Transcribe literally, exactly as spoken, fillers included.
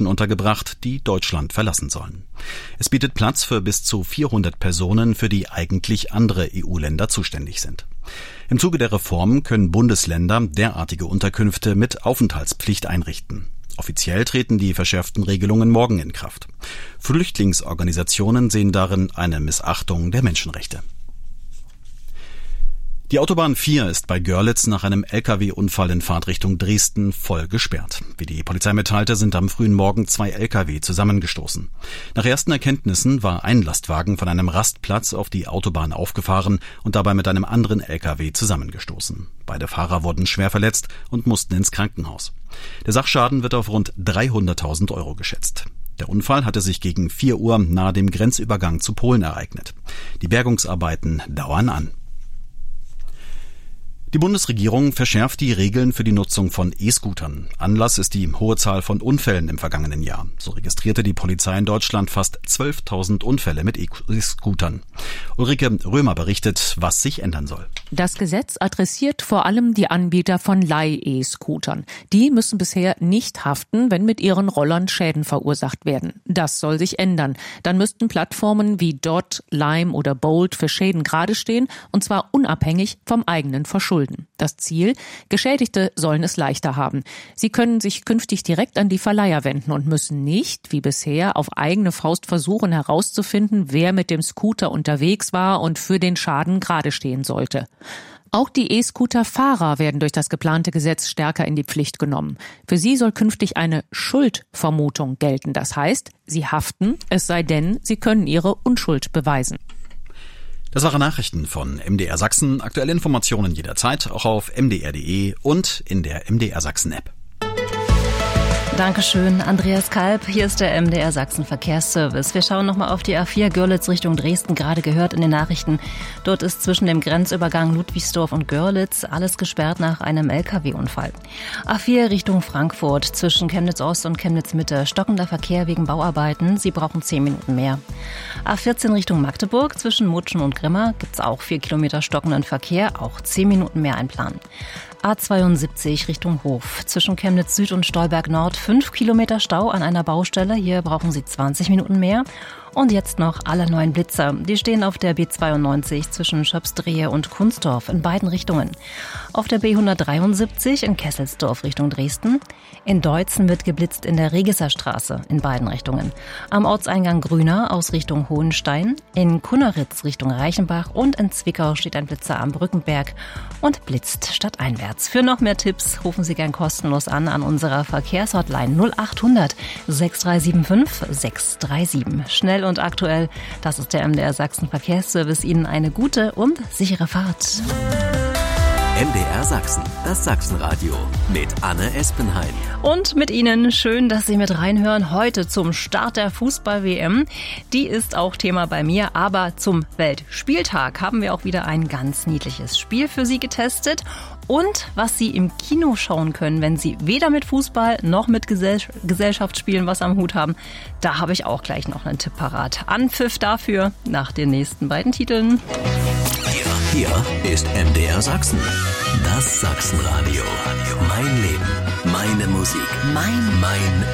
Menschen untergebracht, die Deutschland verlassen sollen. Es bietet Platz für bis zu vierhundert Personen, für die eigentlich andere E U-Länder zuständig sind. Im Zuge der Reform können Bundesländer derartige Unterkünfte mit Aufenthaltspflicht einrichten. Offiziell treten die verschärften Regelungen morgen in Kraft. Flüchtlingsorganisationen sehen darin eine Missachtung der Menschenrechte. Die Autobahn vier ist bei Görlitz nach einem L K W-Unfall in Fahrtrichtung Dresden voll gesperrt. Wie die Polizei mitteilte, sind am frühen Morgen zwei L K W zusammengestoßen. Nach ersten Erkenntnissen war ein Lastwagen von einem Rastplatz auf die Autobahn aufgefahren und dabei mit einem anderen L K W zusammengestoßen. Beide Fahrer wurden schwer verletzt und mussten ins Krankenhaus. Der Sachschaden wird auf rund dreihunderttausend Euro geschätzt. Der Unfall hatte sich gegen vier Uhr nahe dem Grenzübergang zu Polen ereignet. Die Bergungsarbeiten dauern an. Die Bundesregierung verschärft die Regeln für die Nutzung von E-Scootern. Anlass ist die hohe Zahl von Unfällen im vergangenen Jahr. So registrierte die Polizei in Deutschland fast zwölftausend Unfälle mit E-Scootern. Ulrike Römer berichtet, was sich ändern soll. Das Gesetz adressiert vor allem die Anbieter von Leih-E-Scootern. Die müssen bisher nicht haften, wenn mit ihren Rollern Schäden verursacht werden. Das soll sich ändern. Dann müssten Plattformen wie Dot, Lime oder Bolt für Schäden gerade stehen, und zwar unabhängig vom eigenen Verschulden. Das Ziel: Geschädigte sollen es leichter haben. Sie können sich künftig direkt an die Verleiher wenden und müssen nicht, wie bisher, auf eigene Faust versuchen herauszufinden, wer mit dem Scooter unterwegs war und für den Schaden gerade stehen sollte. Auch die E-Scooter-Fahrer werden durch das geplante Gesetz stärker in die Pflicht genommen. Für sie soll künftig eine Schuldvermutung gelten. Das heißt, sie haften, es sei denn, sie können ihre Unschuld beweisen. Das waren Nachrichten von M D R Sachsen. Aktuelle Informationen jederzeit, auch auf m d r punkt d e und in der M D R Sachsen App. Dankeschön, Andreas Kalb. Hier ist der M D R Sachsen Verkehrsservice. Wir schauen nochmal auf die A vier Görlitz Richtung Dresden, gerade gehört in den Nachrichten. Dort ist zwischen dem Grenzübergang Ludwigsdorf und Görlitz alles gesperrt nach einem L K W-Unfall. A vier Richtung Frankfurt zwischen Chemnitz Ost und Chemnitz Mitte. Stockender Verkehr wegen Bauarbeiten. Sie brauchen zehn Minuten mehr. A vierzehn Richtung Magdeburg zwischen Mutschen und Grimma gibt's auch vier Kilometer stockenden Verkehr, auch zehn Minuten mehr einplanen. A zweiundsiebzig Richtung Hof. Zwischen Chemnitz Süd und Stolberg Nord fünf Kilometer Stau an einer Baustelle. Hier brauchen Sie zwanzig Minuten mehr. Und jetzt noch alle neuen Blitzer. Die stehen auf der B zweiundneunzig zwischen Schöpsdrehe und Kunstdorf in beiden Richtungen. Auf der B hundertdreiundsiebzig in Kesselsdorf Richtung Dresden. In Deutzen wird geblitzt in der Regisser Straße in beiden Richtungen. Am Ortseingang Grüner aus Richtung Hohenstein. In Kunneritz Richtung Reichenbach und in Zwickau steht ein Blitzer am Brückenberg und blitzt stadteinwärts. Für noch mehr Tipps rufen Sie gern kostenlos an an unserer Verkehrshotline null acht hundert sechs drei sieben fünf sechs drei sieben. Schnell und aktuell, das ist der M D R Sachsen Verkehrsservice. Ihnen eine gute und sichere Fahrt. M D R Sachsen, das Sachsenradio mit Anne Espenheim. Und mit Ihnen schön, dass Sie mit reinhören heute zum Start der Fußball-W M. Die ist auch Thema bei mir, aber zum Weltspieltag haben wir auch wieder ein ganz niedliches Spiel für Sie getestet. Und was Sie im Kino schauen können, wenn Sie weder mit Fußball noch mit Gesell- Gesellschaftsspielen was am Hut haben, da habe ich auch gleich noch einen Tipp parat. Anpfiff dafür nach den nächsten beiden Titeln. Hier, hier ist M D R Sachsen, das Sachsenradio. Mein Leben, meine Musik, mein, mein